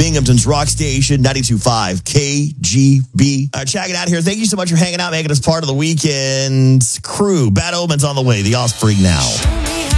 Binghamton's rock station, 92.5 KGB. Check it out here. Thank you so much for hanging out, making us part of the weekend crew. Bad Omens on the way. The Offspring now.